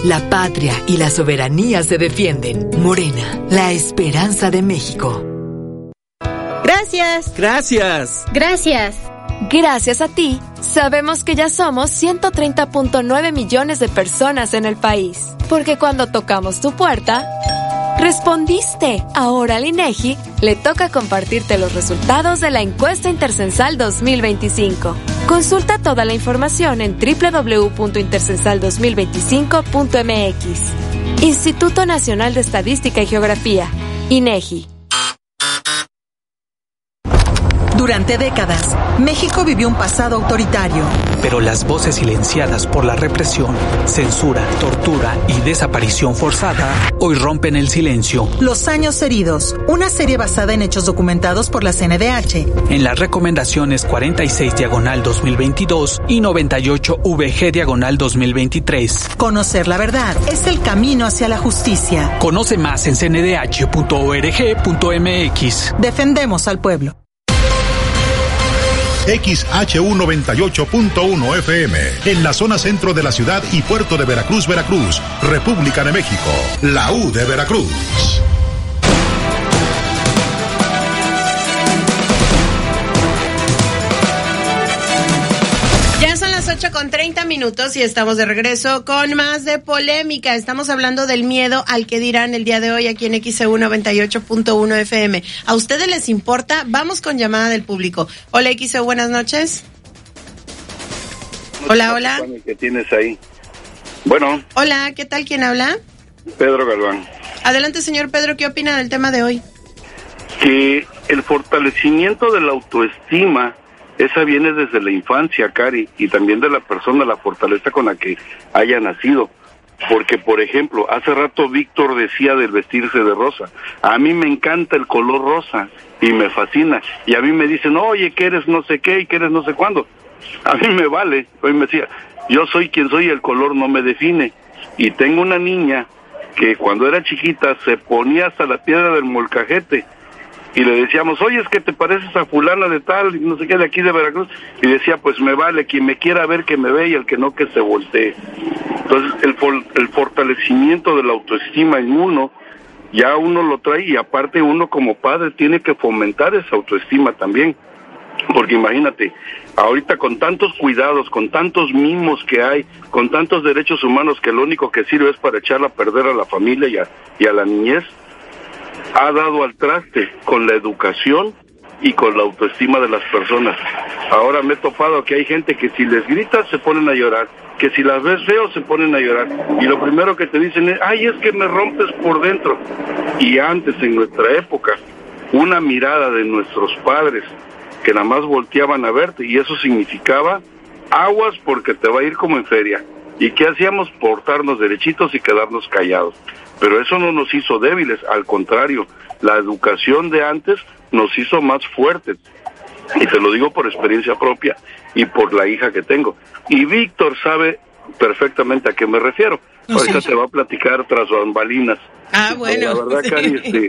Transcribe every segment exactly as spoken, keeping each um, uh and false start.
La patria y la soberanía se defienden. Morena, la esperanza de México. Gracias. Gracias. Gracias. Gracias a ti, sabemos que ya somos ciento treinta punto nueve millones de personas en el país. Porque cuando tocamos tu puerta, respondiste. Ahora al INEGI le toca compartirte los resultados de la encuesta Intercensal dos mil veinticinco. Consulta toda la información en doble u doble u doble u punto intercensal dos mil veinticinco punto m x. Instituto Nacional de Estadística y Geografía, INEGI. Durante décadas, México vivió un pasado autoritario. Pero las voces silenciadas por la represión, censura, tortura y desaparición forzada hoy rompen el silencio. Los años heridos, una serie basada en hechos documentados por la C N D H. En las recomendaciones cuarenta y seis diagonal dos mil veintidós y noventa y ocho V G diagonal dos mil veintitrés. Conocer la verdad es el camino hacia la justicia. Conoce más en c n d h punto org punto m x. Defendemos al pueblo. X H U noventa y ocho punto uno F M, en la zona centro de la ciudad y puerto de Veracruz, Veracruz, República de México, la U de Veracruz. ocho con treinta minutos y estamos de regreso con más de polémica. Estamos hablando del miedo al que dirán el día de hoy aquí en X E U noventa y ocho punto uno F M. ¿A ustedes les importa? Vamos con llamada del público. Hola X E U, buenas noches. Hola, hola. ¿Qué tienes ahí? Bueno. Hola, ¿qué tal? ¿Quién habla? Pedro Galván. Adelante, señor Pedro, ¿qué opina del tema de hoy? Que el fortalecimiento de la autoestima, esa viene desde la infancia, Cari, y también de la persona, la fortaleza con la que haya nacido. Porque, por ejemplo, hace rato Víctor decía del vestirse de rosa. A mí me encanta el color rosa y me fascina. Y a mí me dicen, oye, que eres no sé qué y que eres no sé cuándo. A mí me vale. Hoy me decía, yo soy quien soy y el color no me define. Y tengo una niña que cuando era chiquita se ponía hasta la piedra del molcajete. Y le decíamos, oye, es que te pareces a fulana de tal, y no sé qué, de aquí de Veracruz. Y decía, pues me vale, quien me quiera ver que me ve y el que no que se voltee. Entonces, el, el fortalecimiento de la autoestima en uno, ya uno lo trae, y aparte uno como padre tiene que fomentar esa autoestima también. Porque imagínate, ahorita con tantos cuidados, con tantos mimos que hay, con tantos derechos humanos que lo único que sirve es para echarla a perder a la familia y a, y a la niñez, ha dado al traste con la educación y con la autoestima de las personas. Ahora me he topado que hay gente que si les gritas se ponen a llorar, que si las ves feo se ponen a llorar, y lo primero que te dicen es, ay, es que me rompes por dentro. Y antes, en nuestra época, una mirada de nuestros padres que nada más volteaban a verte, y eso significaba aguas porque te va a ir como en feria. ¿Y qué hacíamos? Portarnos derechitos y quedarnos callados. Pero eso no nos hizo débiles, al contrario, la educación de antes nos hizo más fuertes. Y te lo digo por experiencia propia y por la hija que tengo. Y Víctor sabe perfectamente a qué me refiero. No, ahorita sí. Te va a platicar tras bambalinas. Ah, bueno. La verdad, Cari, este,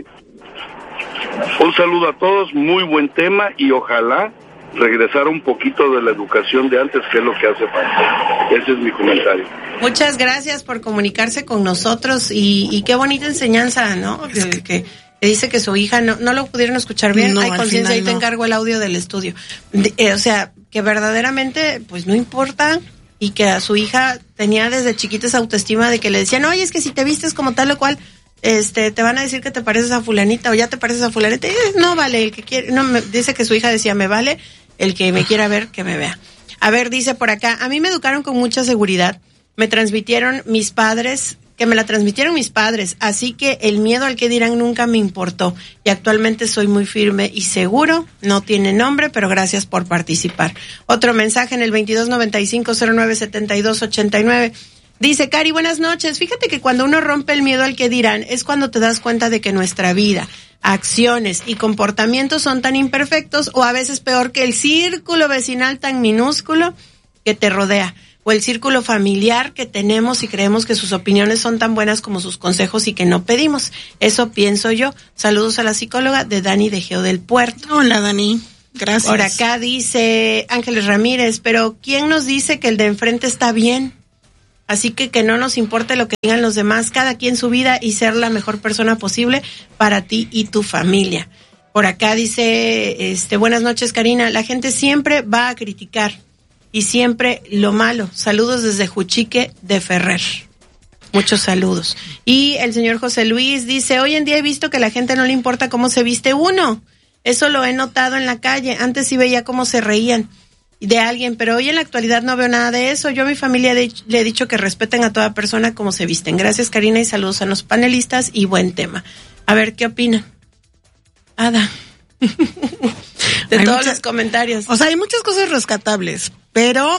un saludo a todos, muy buen tema, y ojalá regresar un poquito de la educación de antes, que es lo que hace falta. Ese es mi comentario. Muchas gracias por comunicarse con nosotros, y, y qué bonita enseñanza, ¿no? Que, que, que dice que su hija, no, no lo pudieron escuchar bien, no, hay conciencia, ahí no. Te encargo el audio del estudio. De, eh, o sea, que verdaderamente, pues no importa, y que a su hija tenía desde chiquita esa autoestima de que le decían, oye, es que si te vistes como tal o cual, este, te van a decir que te pareces a fulanita, o ya te pareces a fulanita, y no vale, el que quiere, no, me, dice que su hija decía, me vale, el que me quiera ver, que me vea. A ver, dice por acá, a mí me educaron con mucha seguridad, me transmitieron mis padres, que me la transmitieron mis padres, así que el miedo al que dirán nunca me importó, y actualmente soy muy firme y seguro, no tiene nombre, pero gracias por participar. Otro mensaje en el veintidós noventa y cinco cero nueve setenta y dos ochenta y nueve. Dice, Cari, buenas noches. Fíjate que cuando uno rompe el miedo al que dirán, es cuando te das cuenta de que nuestra vida, acciones y comportamientos son tan imperfectos, o a veces peor que el círculo vecinal tan minúsculo que te rodea, o el círculo familiar que tenemos y creemos que sus opiniones son tan buenas como sus consejos y que no pedimos. Eso pienso yo. Saludos a la psicóloga de Dani de Geo del Puerto. Hola, Dani. Gracias. Por acá dice Ángeles Ramírez, pero ¿quién nos dice que el de enfrente está bien? Así que que no nos importe lo que digan los demás, cada quien su vida y ser la mejor persona posible para ti y tu familia. Por acá dice, este, buenas noches, Karina, la gente siempre va a criticar y siempre lo malo. Saludos desde Juchique de Ferrer. Muchos saludos. Y el señor José Luis dice, hoy en día he visto que a la gente no le importa cómo se viste uno. Eso lo he notado en la calle. Antes sí veía cómo se reían de alguien, pero hoy en la actualidad no veo nada de eso. Yo a mi familia de, le he dicho que respeten a toda persona como se visten. Gracias, Karina, y saludos a los panelistas y buen tema. A ver, ¿qué opinan? Ada. De hay todos muchas, los comentarios. O sea, hay muchas cosas rescatables, pero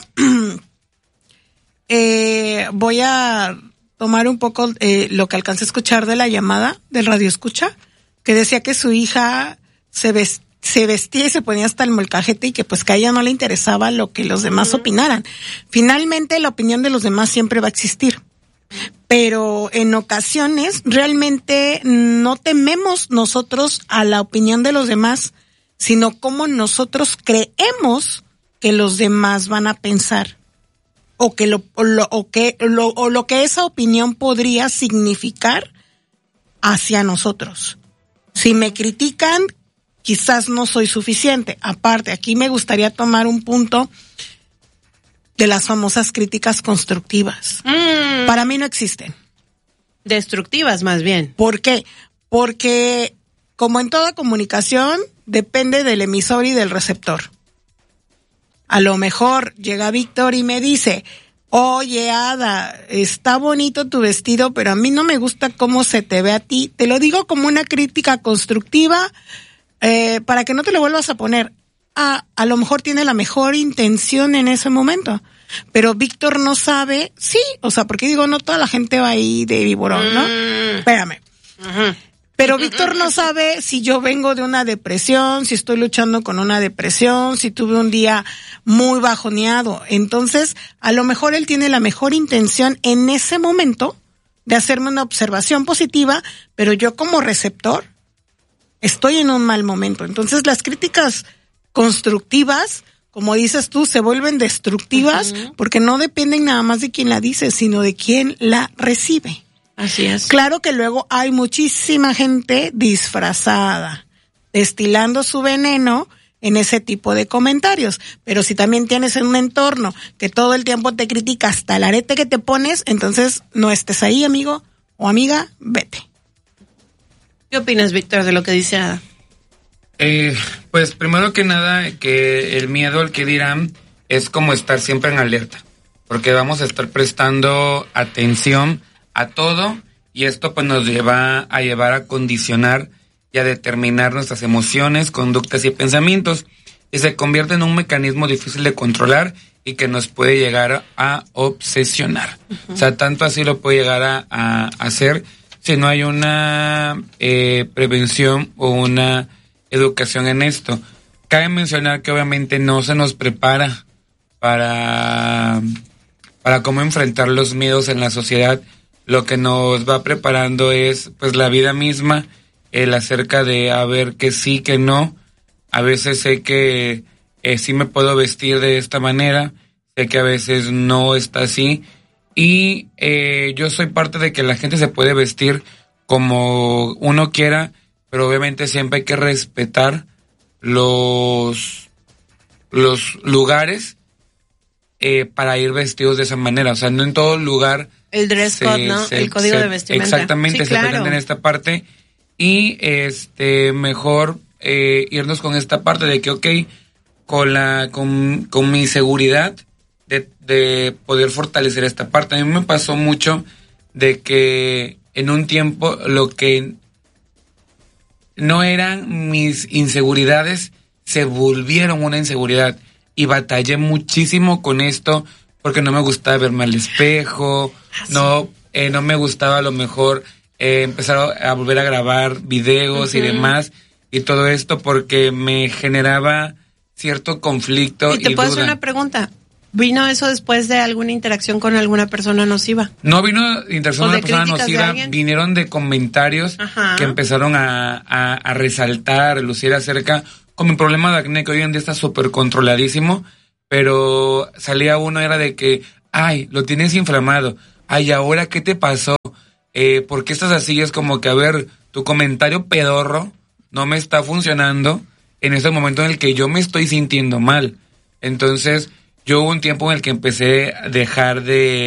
eh, voy a tomar un poco eh, lo que alcancé a escuchar de la llamada del radio escucha, que decía que su hija se vestía se vestía y se ponía hasta el molcajete y que pues que a ella no le interesaba lo que los demás uh-huh. opinaran. Finalmente la opinión de los demás siempre va a existir, pero en ocasiones realmente no tememos nosotros a la opinión de los demás, sino cómo nosotros creemos que los demás van a pensar o que lo, o lo, o que, lo, o lo que esa opinión podría significar hacia nosotros. Si me critican, quizás no soy suficiente. Aparte, aquí me gustaría tomar un punto de las famosas críticas constructivas. Mm. Para mí no existen. Destructivas, más bien. ¿Por qué? Porque, como en toda comunicación, depende del emisor y del receptor. A lo mejor llega Víctor y me dice, oye, Ada, está bonito tu vestido, pero a mí no me gusta cómo se te ve a ti. Te lo digo como una crítica constructiva, Eh, para que no te lo vuelvas a poner. Ah, a lo mejor tiene la mejor intención en ese momento, pero Víctor no sabe, sí, o sea, porque digo, no toda la gente va ahí de viborón, ¿no? Mm. Espérame. Uh-huh. Pero Víctor no sabe si yo vengo de una depresión, si estoy luchando con una depresión, si tuve un día muy bajoneado. Entonces, a lo mejor él tiene la mejor intención en ese momento de hacerme una observación positiva, pero yo como receptor estoy en un mal momento. Entonces las críticas constructivas, como dices tú, se vuelven destructivas uh-huh. porque no dependen nada más de quién la dice, sino de quién la recibe. Así es. Claro que luego hay muchísima gente disfrazada, destilando su veneno en ese tipo de comentarios. Pero si también tienes en un entorno que todo el tiempo te critica hasta el arete que te pones, entonces no estés ahí, amigo o amiga, vete. ¿Qué opinas, Víctor, de lo que dice Ada? Eh, pues primero que nada, que el miedo al que dirán es como estar siempre en alerta, porque vamos a estar prestando atención a todo y esto pues nos lleva a llevar a condicionar y a determinar nuestras emociones, conductas y pensamientos, y se convierte en un mecanismo difícil de controlar y que nos puede llegar a obsesionar. Uh-huh. O sea, tanto así lo puede llegar a, a hacer si no hay una eh, prevención o una educación en esto. Cabe mencionar que obviamente no se nos prepara para, para cómo enfrentar los miedos en la sociedad. Lo que nos va preparando es pues la vida misma, el acerca de a ver que sí, que no. A veces sé que eh, sí me puedo vestir de esta manera, sé que a veces no está así. Y eh, yo soy parte de que la gente se puede vestir como uno quiera, pero obviamente siempre hay que respetar los, los lugares eh, para ir vestidos de esa manera. O sea, no en todo lugar. El dress se, code, ¿no? Se, El código se, de vestimenta. Exactamente, sí, se claro. pretende en esta parte. Y este mejor eh, irnos con esta parte de que, ok, con, la, con, con mi seguridad, De, de poder fortalecer esta parte. A mí me pasó mucho de que en un tiempo lo que no eran mis inseguridades se volvieron una inseguridad y batallé muchísimo con esto porque no me gustaba verme al espejo, no eh, no me gustaba a lo mejor eh, empezar a, a volver a grabar videos uh-huh. y demás y todo esto porque me generaba cierto conflicto y, y te puedo duda. hacer una pregunta. ¿Vino eso después de alguna interacción con alguna persona nociva? No vino interacción con una persona nociva, vinieron de comentarios Ajá. que empezaron a, a, a resaltar, a lucir acerca, con mi problema de acné que hoy en día está súper controladísimo, pero salía uno era de que, ay, lo tienes inflamado, ay, ¿ahora qué te pasó? Eh, ¿por qué estás así? Es como que, a ver, tu comentario pedorro no me está funcionando en ese momento en el que yo me estoy sintiendo mal. Entonces, yo hubo un tiempo en el que empecé a dejar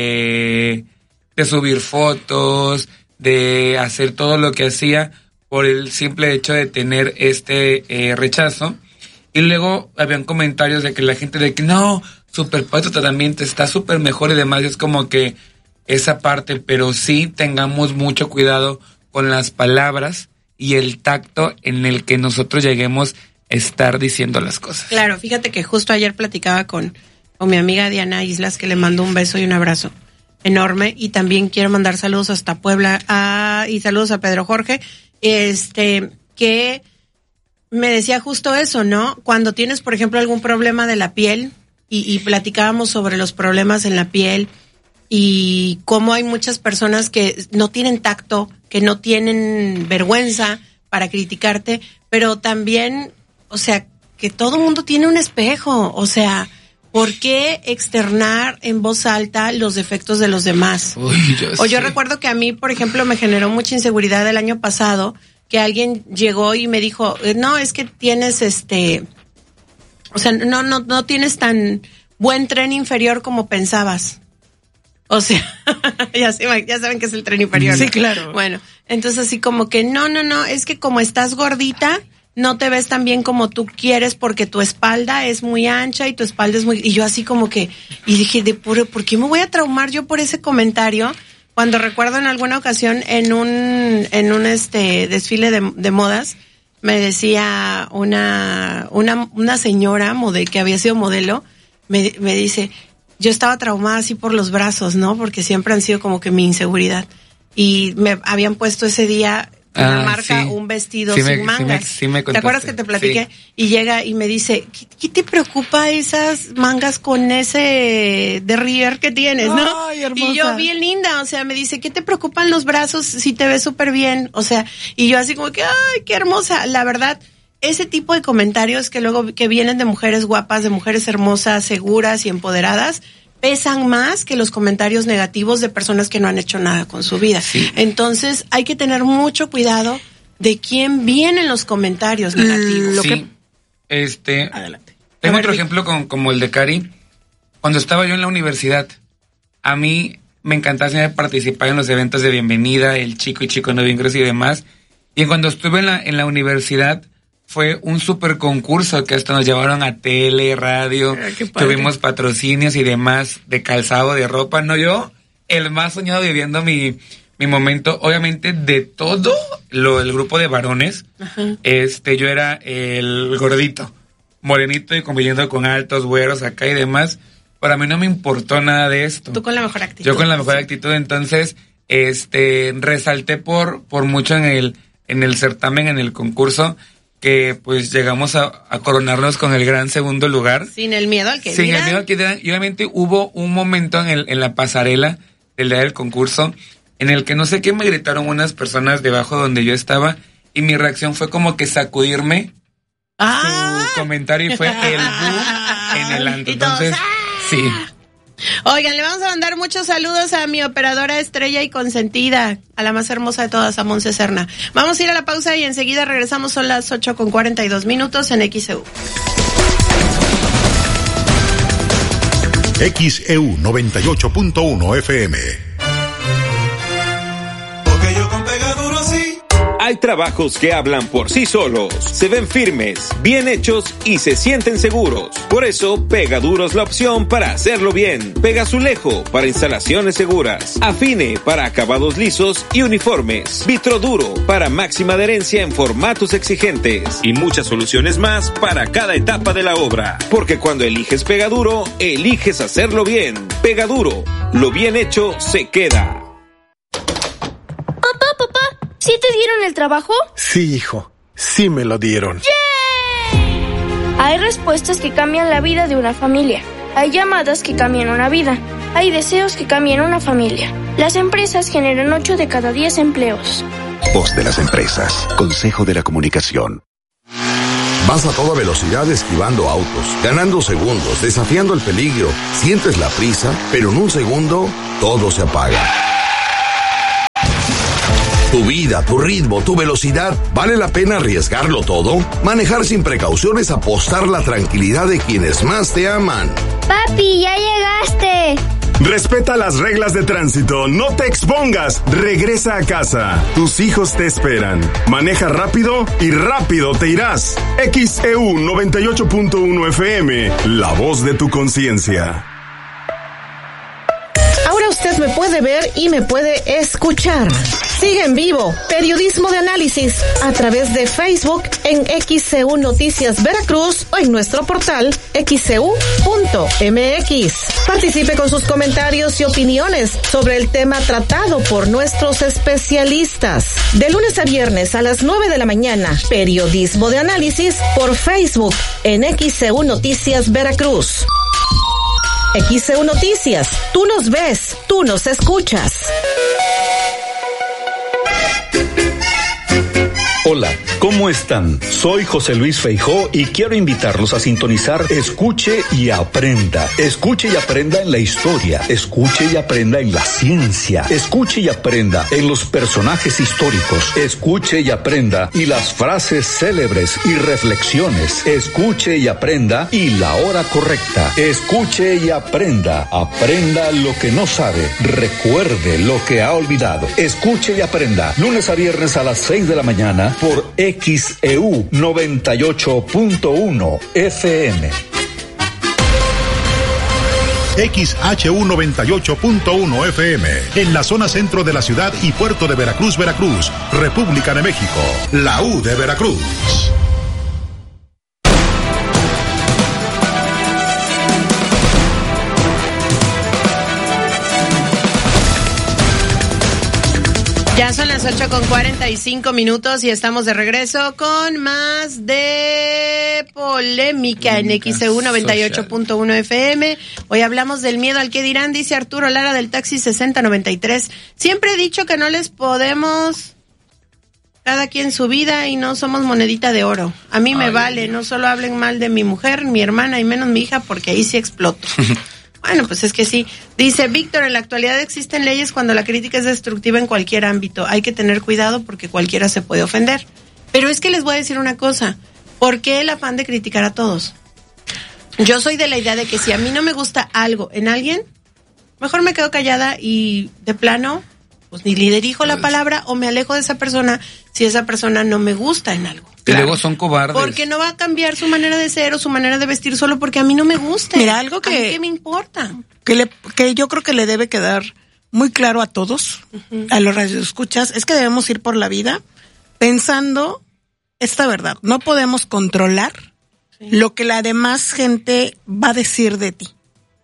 de, de subir fotos, de hacer todo lo que hacía por el simple hecho de tener este eh, rechazo. Y luego habían comentarios de que la gente de que no, super padre tu tratamiento, está súper mejor y demás. Es como que esa parte, pero sí tengamos mucho cuidado con las palabras y el tacto en el que nosotros lleguemos a estar diciendo las cosas. Claro, fíjate que justo ayer platicaba con, con mi amiga Diana Islas, que le mando un beso y un abrazo enorme, y también quiero mandar saludos hasta Puebla a, y saludos a Pedro Jorge, este, que me decía justo eso, ¿no? Cuando tienes, por ejemplo, algún problema de la piel, y, y platicábamos sobre los problemas en la piel, y cómo hay muchas personas que no tienen tacto, que no tienen vergüenza para criticarte, pero también, o sea, que todo mundo tiene un espejo, o sea, ¿por qué externar en voz alta los defectos de los demás? Uy, yo o yo sé. recuerdo que a mí, por ejemplo, me generó mucha inseguridad el año pasado, que alguien llegó y me dijo, no, es que tienes este, o sea, no, no, no tienes tan buen tren inferior como pensabas. O sea, ya, se, ya saben que es el tren inferior. Sí, claro. Bueno, entonces así como que no, no, no, es que como estás gordita, no te ves tan bien como tú quieres porque tu espalda es muy ancha y tu espalda es muy... Y yo así como que, y dije, de puro, ¿por qué me voy a traumar yo por ese comentario? Cuando recuerdo en alguna ocasión en un, en un este desfile de, de modas, me decía una, una, una señora mode, que había sido modelo, me, me dice... Yo estaba traumada así por los brazos, ¿no? Porque siempre han sido como que mi inseguridad. Y me habían puesto ese día una ah, marca, sí. un vestido sí sin me, mangas. Sí me, sí me ¿Te acuerdas que te platiqué? Sí. Y llega y me dice, ¿qué, qué te preocupa esas mangas con ese derrier que tienes, no? Ay, hermosa. Y yo bien linda, o sea, me dice, ¿qué te preocupan los brazos si te ves súper bien? O sea, y yo así como que, ay, qué hermosa. La verdad, ese tipo de comentarios que luego que vienen de mujeres guapas, de mujeres hermosas, seguras y empoderadas, pesan más que los comentarios negativos de personas que no han hecho nada con su vida. Sí. Entonces, hay que tener mucho cuidado de quién vienen los comentarios negativos. Sí, que... este... Adelante. Tengo ver, otro Vic. ejemplo con, como el de Cari. Cuando estaba yo en la universidad, a mí me encantaba siempre participar en los eventos de bienvenida, el chico y chico nuevo ingreso y demás. Y cuando estuve en la, en la universidad, fue un super concurso que hasta nos llevaron a tele, radio, tuvimos patrocinios y demás de calzado, de ropa. No, yo, el más soñado viviendo mi, mi momento, obviamente de todo lo, el grupo de varones, uh-huh. este, yo era el gordito, morenito y conviviendo con altos, güeros acá y demás. Para mí no me importó nada de esto. Tú con la mejor actitud. Yo con la mejor actitud, entonces, este, resalté por, por mucho en el, en el certamen, en el concurso, que pues llegamos a, a coronarnos con el gran segundo lugar. Sin el miedo al que Sin dirán. el miedo al que dirán. Y obviamente hubo un momento en, el, en la pasarela del día del concurso en el que no sé qué me gritaron unas personas debajo donde yo estaba y mi reacción fue como que sacudirme ah. su comentario y fue el boom en el antro. Entonces, todos, ¡ah! sí. Oigan, le vamos a mandar muchos saludos a mi operadora estrella y consentida, a la más hermosa de todas, a Monse Serna. Vamos a ir a la pausa y enseguida regresamos, son las ocho con cuarenta y dos minutos en X E U. X E U noventa y ocho punto uno F M. Porque yo con Pegaduro sí. Hay trabajos que hablan por sí solos, se ven firmes, bien hechos y se sienten seguros. Por eso, Pegaduro es la opción para hacerlo bien. Pegazulejo para instalaciones seguras. Afine para acabados lisos y uniformes. Vitroduro para máxima adherencia en formatos exigentes. Y muchas soluciones más para cada etapa de la obra. Porque cuando eliges Pegaduro, eliges hacerlo bien. Pegaduro, lo bien hecho se queda. Papá, papá, ¿sí te dieron el trabajo? Sí, hijo, sí me lo dieron. ¡Yay! Hay respuestas que cambian la vida de una familia. Hay llamadas que cambian una vida. Hay deseos que cambian una familia. Las empresas generan ocho de cada diez empleos. Voz de las empresas. Consejo de la Comunicación. Vas a toda velocidad esquivando autos, ganando segundos, desafiando el peligro. Sientes la prisa, pero en un segundo todo se apaga. Tu vida, tu ritmo, tu velocidad, ¿vale la pena arriesgarlo todo? Manejar sin precaución es apostar la tranquilidad de quienes más te aman. Papi, ya llegaste. Respeta las reglas de tránsito, no te expongas, regresa a casa. Tus hijos te esperan. Maneja rápido y rápido te irás. X E U noventa y ocho punto uno F M, la voz de tu conciencia. Ahora usted me puede ver y me puede escuchar. Sigue en vivo Periodismo de Análisis a través de Facebook en X C U Noticias Veracruz o en nuestro portal x c u punto m x. Participe con sus comentarios y opiniones sobre el tema tratado por nuestros especialistas. De lunes a viernes a las nueve de la mañana, Periodismo de Análisis por Facebook en X C U Noticias Veracruz. X C U Noticias, tú nos ves, tú nos escuchas. Hola, ¿cómo están? Soy José Luis Feijó y quiero invitarlos a sintonizar Escuche y Aprenda. Escuche y aprenda en la historia, escuche y aprenda en la ciencia, escuche y aprenda en los personajes históricos, escuche y aprenda y las frases célebres y reflexiones, escuche y aprenda y la hora correcta, escuche y aprenda, aprenda lo que no sabe, recuerde lo que ha olvidado, escuche y aprenda, lunes a viernes a las seis de la mañana por X E U noventa y ocho punto uno F M. X H U noventa y ocho punto uno F M, en la zona centro de la ciudad y puerto de Veracruz, Veracruz, República de México, la U de Veracruz. Ya son las ocho con cuarenta y cinco minutos y estamos de regreso con más de polémica en X C U noventa y ocho punto uno F M. Hoy hablamos del miedo al que dirán, dice Arturo Lara del taxi sesenta noventa y tres. Siempre he dicho que no les podemos, cada quien su vida y no somos monedita de oro. A mí me Ay, vale, no solo hablen mal de mi mujer, mi hermana y menos mi hija porque ahí sí exploto. Bueno, pues es que sí. Dice Víctor, en la actualidad existen leyes cuando la crítica es destructiva en cualquier ámbito. Hay que tener cuidado porque cualquiera se puede ofender. Pero es que les voy a decir una cosa. ¿Por qué el afán de criticar a todos? Yo soy de la idea de que si a mí no me gusta algo en alguien, mejor me quedo callada y de plano, pues ni le dirijo la palabra o me alejo de esa persona si esa persona no me gusta en algo. Y claro, luego son cobardes. Porque no va a cambiar su manera de ser o su manera de vestir solo porque a mí no me guste. Mira, algo que... ¿A mí qué me importa? Que, le, que yo creo que le debe quedar muy claro a todos, uh-huh. a los radioescuchas, es que debemos ir por la vida pensando esta verdad. No podemos controlar sí. lo que la demás gente va a decir de ti.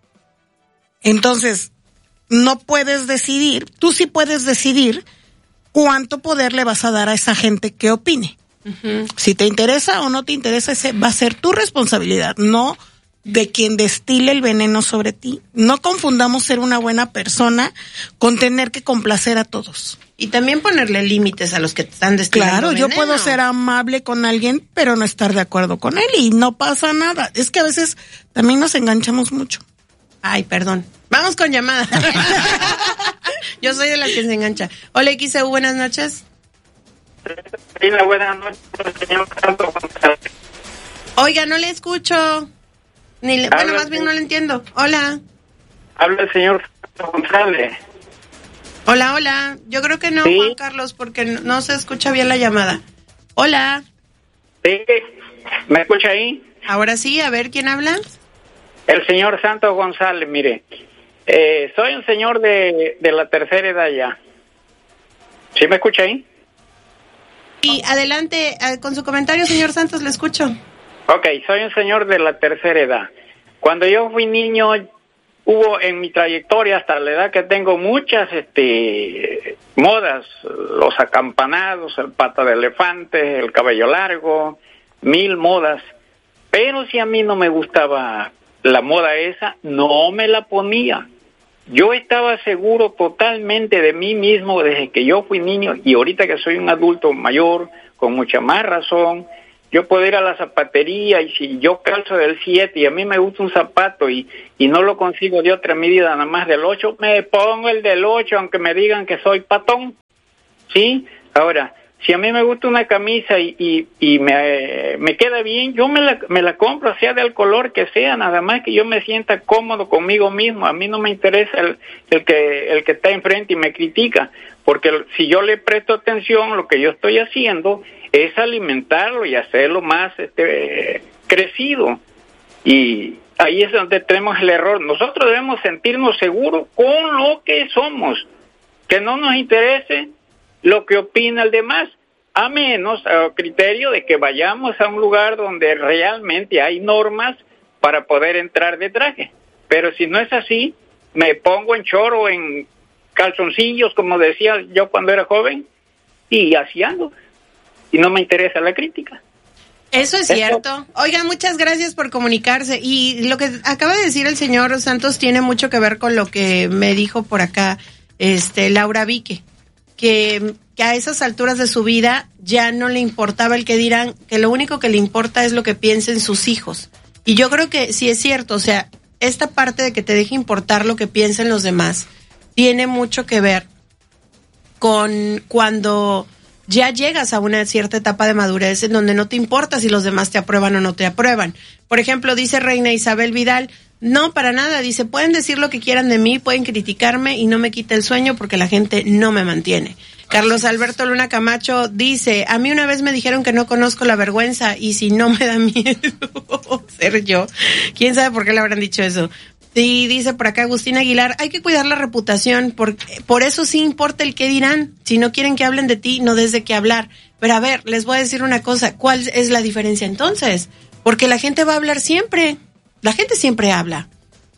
Entonces, no puedes decidir, tú sí puedes decidir cuánto poder le vas a dar a esa gente que opine. Uh-huh. Si te interesa o no te interesa, ese va a ser tu responsabilidad, no de quien destile el veneno sobre ti. No confundamos ser una buena persona con tener que complacer a todos. Y también ponerle límites a los que te están destilando Claro, veneno. Yo puedo ser amable con alguien, pero no estar de acuerdo con él y no pasa nada. Es que a veces también nos enganchamos mucho. Ay, perdón. Vamos con llamada. Yo soy de las que se engancha. Hola, X E U, buenas noches. Hola, buenas noches, señor Santos González. Oiga, no le escucho. Ni le, bueno, más bien no le entiendo. Hola. Habla el señor Santos González. Hola, hola. Yo creo que no, ¿Sí? Juan Carlos, porque no, no se escucha bien la llamada. Hola. Sí, ¿me escucha ahí? Ahora sí, a ver, ¿quién habla? El señor Santos González, mire. Eh, soy un señor de, de la tercera edad ya. ¿Sí me escucha ahí? Y adelante, con su comentario, señor Santos, le escucho. Ok, soy un señor de la tercera edad. Cuando yo fui niño, hubo en mi trayectoria, hasta la edad que tengo, muchas este modas. Los acampanados, el pata de elefante, el cabello largo, mil modas. Pero si a mí no me gustaba la moda esa, no me la ponía. Yo estaba seguro totalmente de mí mismo desde que yo fui niño y ahorita que soy un adulto mayor, con mucha más razón, Yo puedo ir a la zapatería y si yo calzo del siete y a mí me gusta un zapato y, y no lo consigo de otra medida nada más del ocho, me pongo el del ocho aunque me digan que soy patón. ¿Sí? Ahora, si a mí me gusta una camisa y, y, y me, me queda bien, yo me la, me la compro, sea del color que sea, nada más que yo me sienta cómodo conmigo mismo. A mí no me interesa el, el que el que está enfrente y me critica, porque si yo le presto atención, lo que yo estoy haciendo es alimentarlo y hacerlo más este crecido. Y ahí es donde tenemos el error. Nosotros debemos sentirnos seguros con lo que somos, que no nos interese lo que opina el demás, a menos a criterio de que vayamos a un lugar donde realmente hay normas para poder entrar de traje. Pero si no es así, me pongo en choro, en calzoncillos, como decía yo cuando era joven, y así ando, y no me interesa la crítica. Eso es cierto. Oiga, muchas gracias por comunicarse. Y lo que acaba de decir el señor Santos tiene mucho que ver con lo que me dijo por acá este Laura Vique. Que, que a esas alturas de su vida ya no le importaba el que dirán, que lo único que le importa es lo que piensen sus hijos. Y yo creo que sí es cierto, o sea, esta parte de que te deje importar lo que piensen los demás tiene mucho que ver con cuando ya llegas a una cierta etapa de madurez en donde no te importa si los demás te aprueban o no te aprueban. Por ejemplo, dice Reina Isabel Vidal, no, para nada, dice, pueden decir lo que quieran de mí, pueden criticarme y no me quita el sueño porque la gente no me mantiene. Carlos Alberto Luna Camacho dice, a mí una vez me dijeron que no conozco la vergüenza y si no me da miedo ser yo. ¿Quién sabe por qué le habrán dicho eso? Y dice por acá Agustín Aguilar, hay que cuidar la reputación, por, por eso sí importa el qué dirán. Si no quieren que hablen de ti, no des de qué hablar. Pero a ver, les voy a decir una cosa, ¿cuál es la diferencia entonces? Porque la gente va a hablar siempre. La gente siempre habla.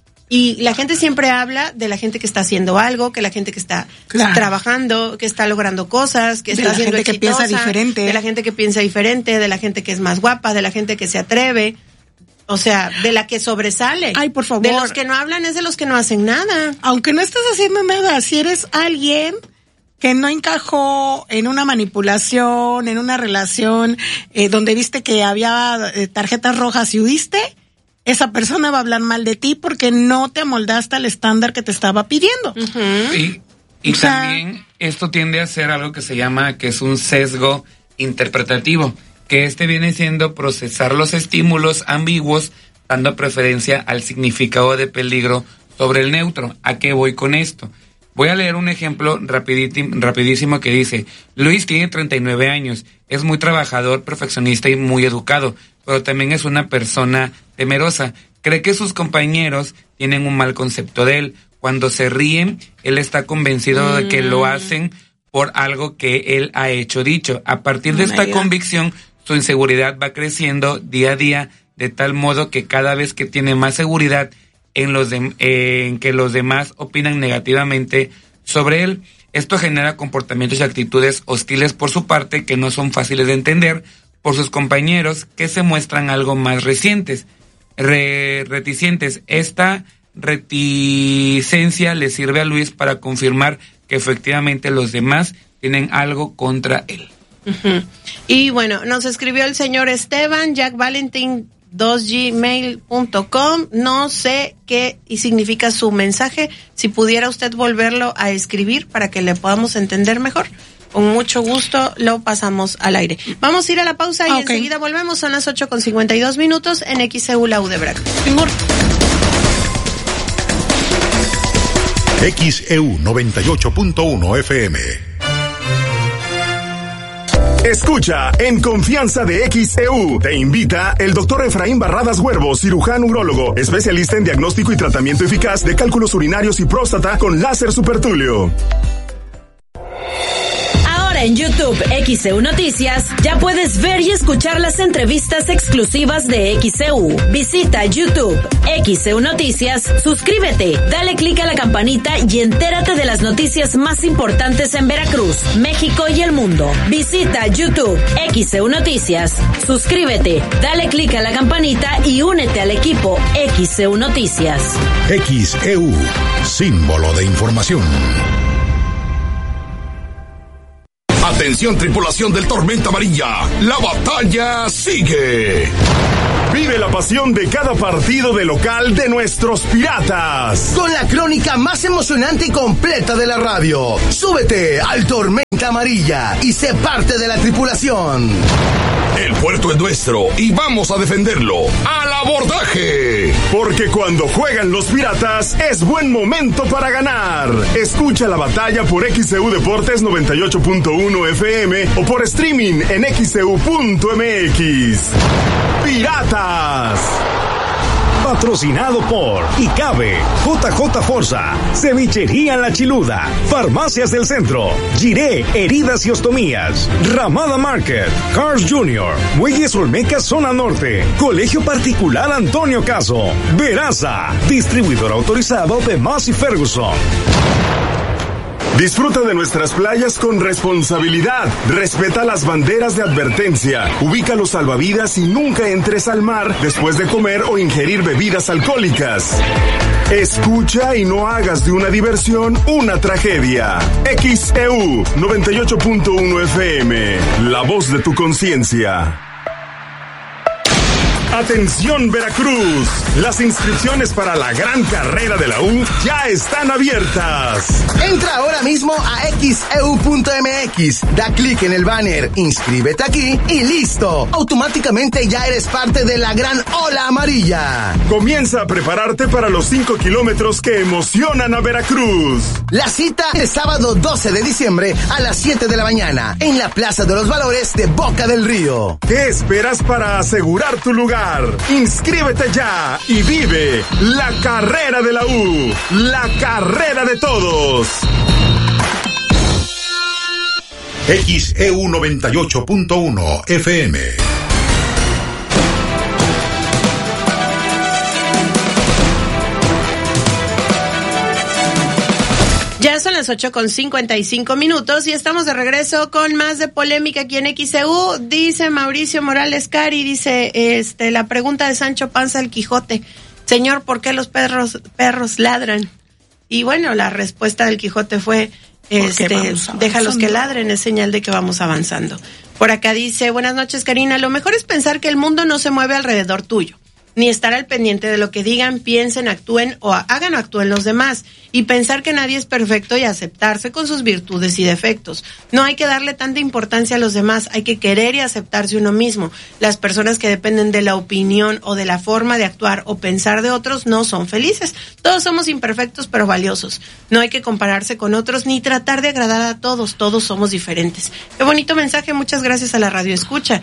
Y la gente siempre habla de la gente que está haciendo algo, que la gente que está claro. trabajando, que está logrando cosas, que de está la siendo gente exitosa, que piensa diferente. De la gente que piensa diferente, de la gente que es más guapa, de la gente que se atreve. O sea, de la que sobresale. Ay, por favor. De los que no hablan es de los que no hacen nada. Aunque no estés haciendo nada, si eres alguien que no encajó en una manipulación, en una relación eh, donde viste que había eh, tarjetas rojas y huiste, esa persona va a hablar mal de ti porque no te amoldaste al estándar que te estaba pidiendo. Uh-huh. Y, y también sea, esto tiende a ser algo que se llama, que es un sesgo interpretativo, que este viene siendo procesar los estímulos ambiguos, dando preferencia al significado de peligro sobre el neutro. ¿A qué voy con esto? Voy a leer un ejemplo rapidísimo, rapidísimo que dice, Luis tiene treinta y nueve años, es muy trabajador, perfeccionista y muy educado, pero también es una persona temerosa. Cree que sus compañeros tienen un mal concepto de él. Cuando se ríen, él está convencido mm. de que lo hacen por algo que él ha hecho dicho. A partir de oh esta convicción, su inseguridad va creciendo día a día, de tal modo que cada vez que tiene más seguridad en los de, eh, en que los demás opinan negativamente sobre él, esto genera comportamientos y actitudes hostiles por su parte que no son fáciles de entender por sus compañeros, que se muestran algo más recientes, re, reticentes. Esta reticencia le sirve a Luis para confirmar que efectivamente los demás tienen algo contra él. Uh-huh. Y bueno, nos escribió el señor Esteban, Jack Valentin dos gmail punto com. No sé qué y significa su mensaje. Si pudiera usted volverlo a escribir para que le podamos entender mejor, con mucho gusto lo pasamos al aire. Vamos a ir a la pausa y okay. enseguida volvemos. Son las ocho con cincuenta y dos minutos en X E U, la U de Veracruz. X E U noventa y ocho punto uno F M. Escucha en Confianza de X E U. Te invita el doctor Efraín Barradas Huervo, cirujano urólogo, especialista en diagnóstico y tratamiento eficaz de cálculos urinarios y próstata con láser supertulio. En YouTube X E U Noticias ya puedes ver y escuchar las entrevistas exclusivas de X E U. Visita YouTube X E U Noticias, suscríbete, dale clic a la campanita y entérate de las noticias más importantes en Veracruz, México y el mundo. Visita YouTube X E U Noticias, suscríbete, dale clic a la campanita y únete al equipo X E U Noticias. X E U, símbolo de información. Atención tripulación del Tormenta Amarilla, la batalla sigue. Vive la pasión de cada partido de local de nuestros Piratas. Con la crónica más emocionante y completa de la radio. Súbete al Tormenta Amarilla y sé parte de la tripulación. El puerto es nuestro y vamos a defenderlo. ¡Al abordaje! Porque cuando juegan los Piratas es buen momento para ganar. Escucha la batalla por X C U Deportes noventa y ocho punto uno F M o por streaming en x c u punto m x. ¡Piratas! Patrocinado por ICABE, J J Forza, Cevichería La Chiluda, Farmacias del Centro, Giré, Heridas y Ostomías, Ramada Market, Cars Junior, Muelles Olmeca Zona Norte, Colegio Particular Antonio Caso, Veraza, distribuidor autorizado de Massey Ferguson. Disfruta de nuestras playas con responsabilidad. Respeta las banderas de advertencia. Ubica los salvavidas y nunca entres al mar después de comer o ingerir bebidas alcohólicas. Escucha y no hagas de una diversión una tragedia. X E U noventa y ocho punto uno F M, la voz de tu conciencia. Atención Veracruz, las inscripciones para la gran carrera de la U ya están abiertas. Entra ahora mismo a x e u punto m x, da clic en el banner, inscríbete aquí y listo. Automáticamente ya eres parte de la gran ola amarilla. Comienza a prepararte para los cinco kilómetros que emocionan a Veracruz. La cita es sábado doce de diciembre a las siete de la mañana en la Plaza de los Valores de Boca del Río. ¿Qué esperas para asegurar tu lugar? Inscríbete ya y vive la carrera de la U, la carrera de todos. X E U noventa y ocho punto uno F M. Ya son las ocho con cincuenta y cinco minutos y estamos de regreso con más de polémica aquí en X E U. Dice Mauricio Morales Cari, dice este la pregunta de Sancho Panza al Quijote. Señor, ¿por qué los perros perros ladran? Y bueno, la respuesta del Quijote fue, este, déjalos que ladren, es señal de que vamos avanzando. Por acá dice, buenas noches Karina, lo mejor es pensar que el mundo no se mueve alrededor tuyo, ni estar al pendiente de lo que digan, piensen, actúen o hagan o actúen los demás, y pensar que nadie es perfecto y aceptarse con sus virtudes y defectos. No hay que darle tanta importancia a los demás, hay que querer y aceptarse uno mismo. Las personas que dependen de la opinión o de la forma de actuar o pensar de otros no son felices. Todos somos imperfectos pero valiosos. No hay que compararse con otros ni tratar de agradar a todos, todos somos diferentes. Qué bonito mensaje, muchas gracias a la radio escucha.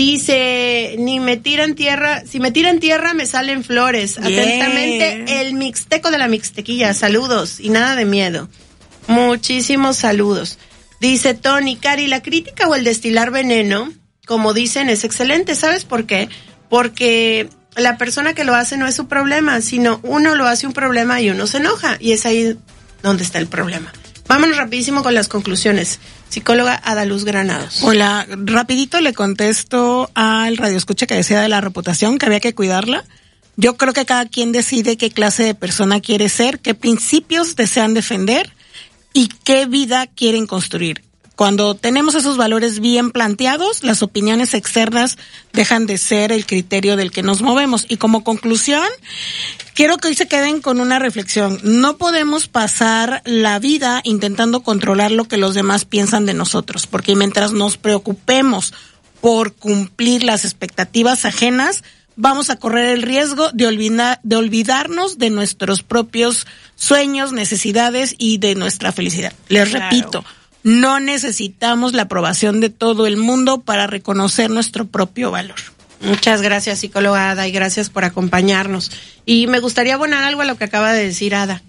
Dice, ni me tiran tierra, si me tiran tierra me salen flores. Yeah. Atentamente, el mixteco de la mixtequilla, saludos y nada de miedo. Muchísimos saludos. Dice Tony, Cari, la crítica o el destilar veneno, como dicen, es excelente. ¿Sabes por qué? Porque la persona que lo hace no es su problema, sino uno lo hace un problema y uno se enoja, y es ahí donde está el problema. Vámonos rapidísimo con las conclusiones. Psicóloga Adaluz Granados. Hola, rapidito le contesto al radioescucha que decía de la reputación, que había que cuidarla. Yo creo que cada quien decide qué clase de persona quiere ser, qué principios desean defender y qué vida quieren construir. Cuando tenemos esos valores bien planteados, las opiniones externas dejan de ser el criterio del que nos movemos. Y como conclusión, quiero que hoy se queden con una reflexión. No podemos pasar la vida intentando controlar lo que los demás piensan de nosotros, porque mientras nos preocupemos por cumplir las expectativas ajenas, vamos a correr el riesgo de olvidar, de olvidarnos de nuestros propios sueños, necesidades y de nuestra felicidad. Les claro. repito, no necesitamos la aprobación de todo el mundo para reconocer nuestro propio valor. Muchas gracias, psicóloga Ada, y gracias por acompañarnos. Y me gustaría abonar algo a lo que acaba de decir Ada.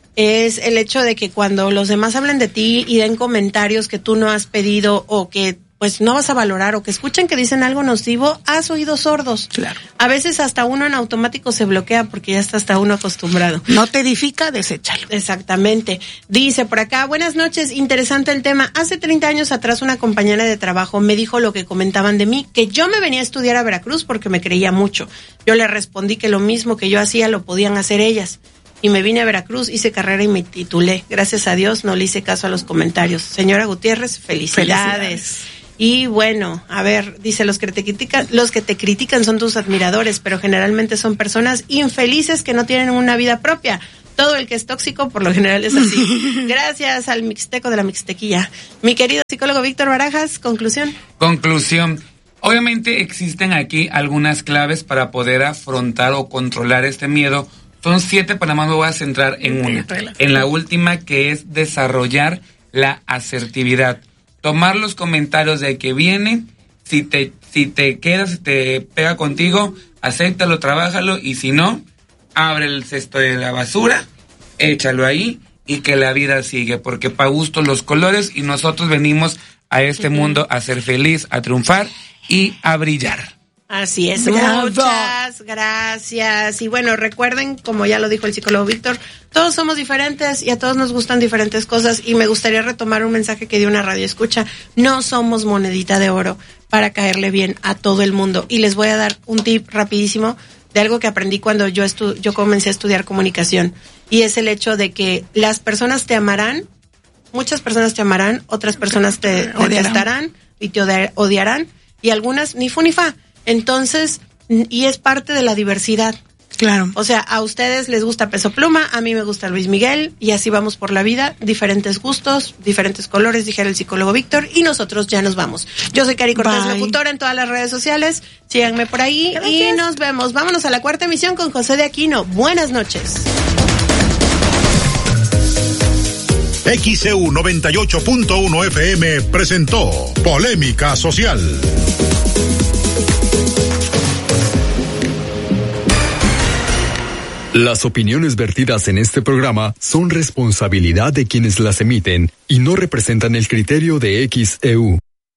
Es el hecho de que cuando los demás hablen de ti y den comentarios que tú no has pedido o que pues no vas a valorar, o que escuchen que dicen algo nocivo, haz oídos sordos. Claro. A veces hasta uno en automático se bloquea porque ya está hasta uno acostumbrado. No te edifica, deséchalo. Exactamente. Dice por acá, buenas noches, interesante el tema. Hace treinta años atrás una compañera de trabajo me dijo lo que comentaban de mí, que yo me venía a estudiar a Veracruz porque me creía mucho. Yo le respondí que lo mismo que yo hacía lo podían hacer ellas. y me vine a Veracruz, hice carrera y me titulé. Gracias a Dios no le hice caso a los comentarios. Señora Gutiérrez, felicidades. felicidades. Y bueno, a ver, dice, los que te critican, los que te critican son tus admiradores, pero generalmente son personas infelices que no tienen una vida propia. Todo el que es tóxico, por lo general, es así. Gracias al mixteco de la mixtequilla. Mi querido psicólogo Víctor Barajas, conclusión. Conclusión. Obviamente existen aquí algunas claves para poder afrontar o controlar este miedo. Son siete, pero nada más me voy a centrar en una. En la última, que es desarrollar la asertividad. Tomar los comentarios de que viene, si te, si te quedas, si te pega contigo, acéptalo, trabájalo, y si no, abre el cesto de la basura, échalo ahí y que la vida sigue, porque pa' gusto los colores y nosotros venimos a este uh-huh. mundo a ser feliz, a triunfar y a brillar. Así es, Bravo. Muchas gracias. Y bueno, recuerden, como ya lo dijo el psicólogo Víctor, todos somos diferentes y a todos nos gustan diferentes cosas, y me gustaría retomar un mensaje que dio una radio escucha. No somos monedita de oro para caerle bien a todo el mundo. Y les voy a dar un tip rapidísimo de algo que aprendí cuando yo estu- yo comencé a estudiar comunicación, y es el hecho de que las personas te amarán, muchas personas te amarán, otras personas te, te detestarán y te odi- odiarán, y algunas ni fu ni fa. Entonces, y es parte de la diversidad. Claro. O sea, a ustedes les gusta Peso Pluma, a mí me gusta Luis Miguel, y así vamos por la vida, diferentes gustos, diferentes colores, dijera el psicólogo Víctor, y nosotros ya nos vamos. Yo soy Cari Cortés Locutora en todas las redes sociales, síganme por ahí. Gracias. Y nos vemos. Vámonos a la cuarta emisión con José de Aquino. Buenas noches. X C U noventa y ocho punto uno F M presentó Polémica Social. Las opiniones vertidas en este programa son responsabilidad de quienes las emiten y no representan el criterio de X E U.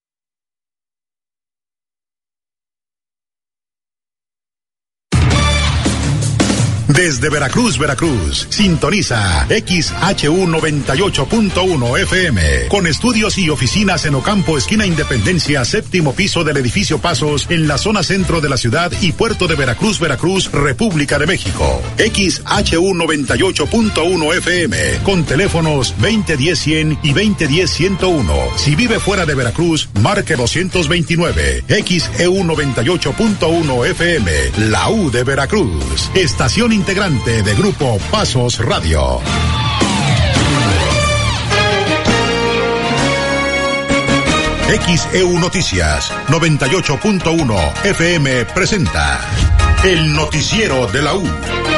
Desde Veracruz, Veracruz, sintoniza X H U noventa y ocho punto uno F M, con estudios y oficinas en Ocampo, esquina Independencia, séptimo piso del edificio Pasos, en la zona centro de la ciudad y puerto de Veracruz, Veracruz, República de México. X H U noventa y ocho punto uno F M, con teléfonos veinte diez cien y veinte diez ciento uno. Si vive fuera de Veracruz, marque doscientos veintinueve. X E U noventa y ocho punto uno F M, la U de Veracruz. Estación integrante de Grupo Pasos Radio. X E U Noticias noventa y ocho punto uno F M presenta el noticiero de la U.